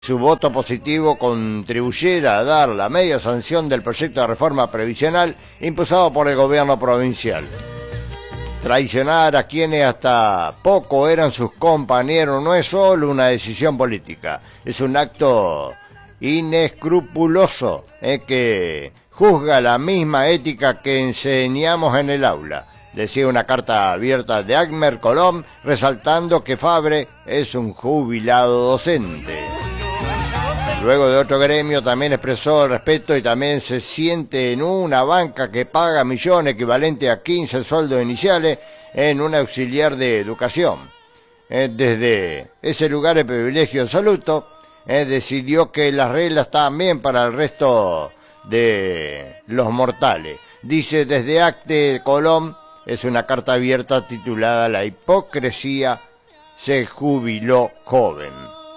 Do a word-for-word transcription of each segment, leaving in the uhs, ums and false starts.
Su voto positivo contribuyera a dar la media sanción del proyecto de reforma previsional impulsado por el gobierno provincial. Traicionar a quienes hasta poco eran sus compañeros no es solo una decisión política, es un acto inescrupuloso eh, que juzga la misma ética que enseñamos en el aula. Decía una carta abierta de Agmer Colom, resaltando que Fabre es un jubilado docente. Luego de otro gremio también expresó el respeto y también se siente en una banca que paga millones equivalente a quince sueldos iniciales en un auxiliar de educación. Eh, desde ese lugar de privilegio absoluto, eh, decidió que las reglas también para el resto de los mortales. Dice desde Acte Colom, es una carta abierta titulada La hipocresía se jubiló joven.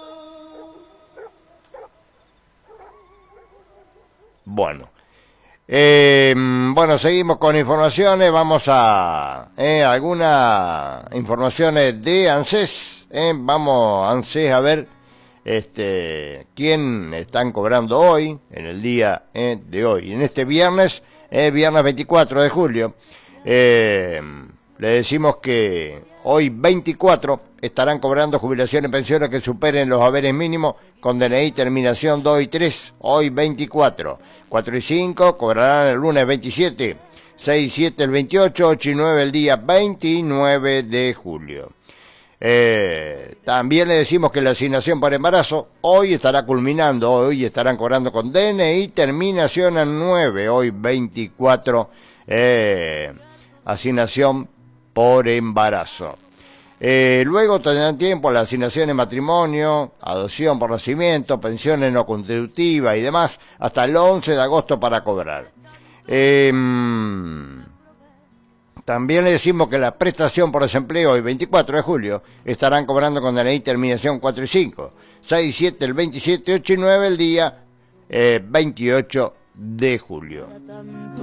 Bueno, eh, bueno, seguimos con informaciones, vamos a eh, algunas informaciones de ANSES, eh, vamos ANSES a ver este quién están cobrando hoy, en el día eh, de hoy, en este viernes, eh, viernes veinticuatro de julio, eh, le decimos que hoy veinticuatro estarán cobrando jubilaciones y pensiones que superen los haberes mínimos con D N I terminación dos y tres, hoy veinticuatro. cuatro y cinco cobrarán el lunes veintisiete, seis y siete el veintiocho, ocho y nueve el día veintinueve de julio. Eh, también le decimos que la asignación por embarazo hoy estará culminando, hoy estarán cobrando con D N I terminación a nueve, hoy veinticuatro, eh, asignación por embarazo. Eh, luego tendrán tiempo la asignación en matrimonio, adopción por nacimiento, pensiones no contributivas y demás, hasta el once de agosto para cobrar. Eh, también le decimos que la prestación por desempleo hoy veinticuatro de julio estarán cobrando con D N I terminación cuatro y cinco, seis y siete el veintisiete, ocho y nueve el día eh, veintiocho de julio.